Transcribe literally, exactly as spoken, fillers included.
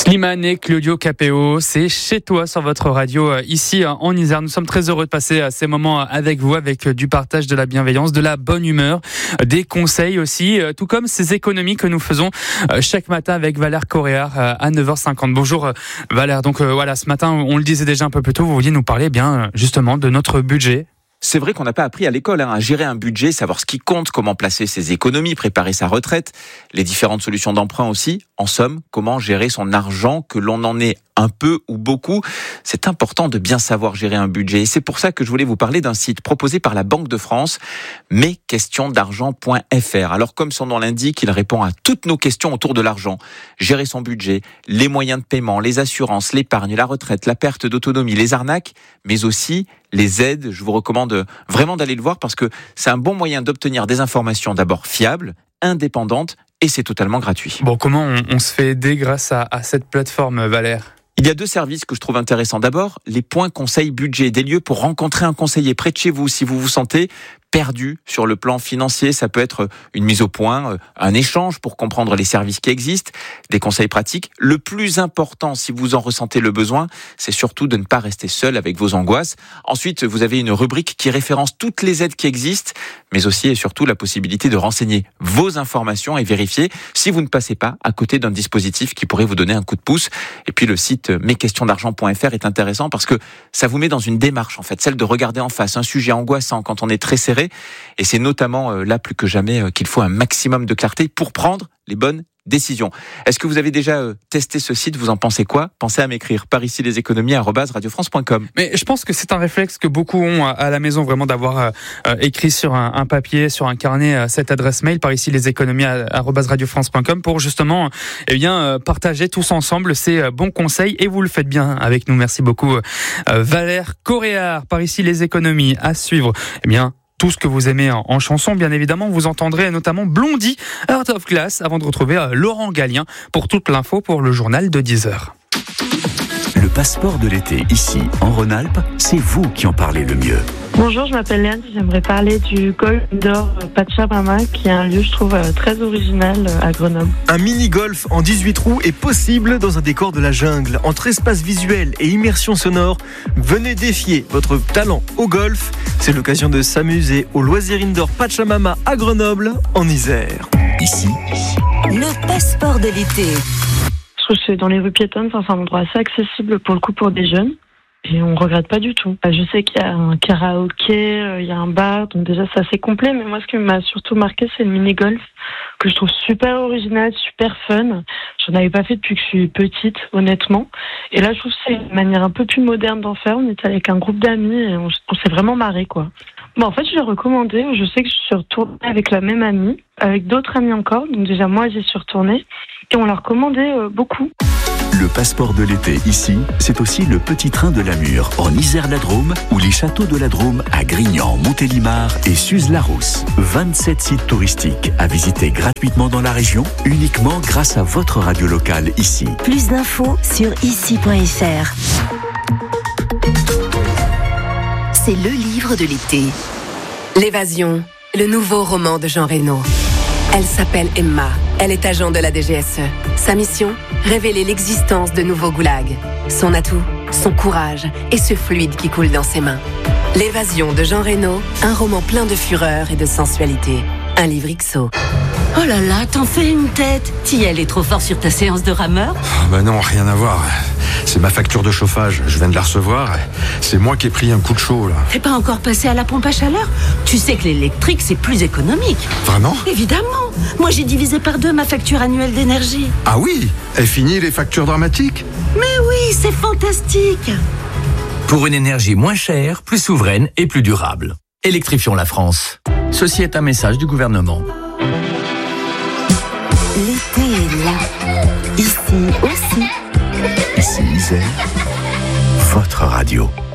Slimane et Claudio Capéo, c'est chez toi sur votre radio ici en Isère. Nous sommes très heureux de passer ces moments avec vous, avec du partage, de la bienveillance, de la bonne humeur, des conseils aussi, tout comme ces économies que nous faisons chaque matin avec Valère Coréard à neuf heures cinquante. Bonjour Valère, donc voilà, ce matin on le disait déjà un peu plus tôt, vous vouliez nous parler bien justement de notre budget. C'est vrai qu'on n'a pas appris à l'école hein, à gérer un budget, savoir ce qui compte, comment placer ses économies, préparer sa retraite, les différentes solutions d'emprunt aussi. En somme, comment gérer son argent, que l'on en ait un peu ou beaucoup. C'est important de bien savoir gérer un budget. Et c'est pour ça que je voulais vous parler d'un site proposé par la Banque de France, mes questions d'argent point f r. Alors comme son nom l'indique, il répond à toutes nos questions autour de l'argent. Gérer son budget, les moyens de paiement, les assurances, l'épargne, la retraite, la perte d'autonomie, les arnaques, mais aussi les aides. Je vous recommande vraiment d'aller le voir parce que c'est un bon moyen d'obtenir des informations d'abord fiables, indépendantes, et c'est totalement gratuit. Bon, comment on, on se fait aider grâce à, à cette plateforme, Valère ? Il y a deux services que je trouve intéressants. D'abord, les points conseil budget, des lieux pour rencontrer un conseiller près de chez vous si vous vous sentez perdu sur le plan financier. Ça peut être une mise au point, un échange pour comprendre les services qui existent, des conseils pratiques. Le plus important, si vous en ressentez le besoin, c'est surtout de ne pas rester seul avec vos angoisses. Ensuite, vous avez une rubrique qui référence toutes les aides qui existent, mais aussi et surtout la possibilité de renseigner vos informations et vérifier si vous ne passez pas à côté d'un dispositif qui pourrait vous donner un coup de pouce. Et puis le site mes questions d'argent point f r est intéressant parce que ça vous met dans une démarche, en fait, celle de regarder en face un sujet angoissant quand on est très serré. Et c'est notamment là plus que jamais qu'il faut un maximum de clarté pour prendre les bonnes décisions. Est-ce que vous avez déjà testé ce site ? Vous en pensez quoi ? Pensez à m'écrire par ici les économies arobase radio france point com. Mais je pense que c'est un réflexe que beaucoup ont à la maison, vraiment d'avoir euh, écrit sur un, un papier, sur un carnet, euh, cette adresse mail par ici les économies arobase radio france point com pour justement eh bien euh, partager tous ensemble ces euh, bons conseils, et vous le faites bien avec nous. Merci beaucoup euh, Valère Coréard. Par ici les économies à suivre. Eh bien tout ce que vous aimez en, en chanson, bien évidemment. Vous entendrez notamment Blondie, Heart of Glass, avant de retrouver euh, Laurent Gallien pour toute l'info pour le journal de dix heures. Le passeport de l'été, ici, en Rhône-Alpes, c'est vous qui en parlez le mieux. Bonjour, je m'appelle Léane, j'aimerais parler du Golf Indoor Pachamama, qui est un lieu, je trouve, très original à Grenoble. Un mini-golf en dix-huit trous est possible dans un décor de la jungle. Entre espace visuel et immersion sonore, venez défier votre talent au golf. C'est l'occasion de s'amuser au loisir indoor Pachamama à Grenoble, en Isère. Ici, le passeport de l'été. Je trouve que c'est dans les rues piétonnes, enfin, c'est un endroit assez accessible pour le coup pour des jeunes. Et on regrette pas du tout. Je sais qu'il y a un karaoké, il y a un bar, donc déjà c'est assez complet. Mais moi, ce qui m'a surtout marqué, c'est le mini-golf, que je trouve super original, super fun. J'en avais pas fait depuis que je suis petite, honnêtement. Et là, je trouve que c'est une manière un peu plus moderne d'en faire. On était avec un groupe d'amis et on, on s'est vraiment marré, quoi. Bon, en fait, je l'ai recommandé. Je sais que je suis retournée avec la même amie, avec d'autres amis encore. Donc déjà, moi, j'y suis retournée. Et on l'a recommandé euh, beaucoup. Le passeport de l'été, ici, c'est aussi le petit train de la Mure, en Isère-la-Drôme, ou les châteaux de la Drôme à Grignan, Montélimar et Suze-la-Rousse. vingt-sept sites touristiques à visiter gratuitement dans la région, uniquement grâce à votre radio locale ici. Plus d'infos sur ici point f r. C'est le livre de l'été. L'évasion, le nouveau roman de Jean Reno. Elle s'appelle Emma. Elle est agent de la D G S E. Sa mission ? Révéler l'existence de nouveaux goulags. Son atout ? Son courage et ce fluide qui coule dans ses mains. L'évasion de Jean Reno, un roman plein de fureur et de sensualité. Un livre X O. Oh là là, t'en fais une tête. T'y allais trop fort sur ta séance de rameur ? Oh bah non, rien à voir. C'est ma facture de chauffage, je viens de la recevoir. C'est moi qui ai pris un coup de chaud, là. T'es pas encore passé à la pompe à chaleur ? Tu sais que l'électrique, c'est plus économique. Vraiment ? Évidemment. Moi, j'ai divisé par deux ma facture annuelle d'énergie. Ah oui ? Et fini les factures dramatiques ? Mais oui, c'est fantastique. Pour une énergie moins chère, plus souveraine et plus durable. Électrifions la France. Ceci est un message du gouvernement. L'été est là. Ici aussi. Ici Isère, votre radio.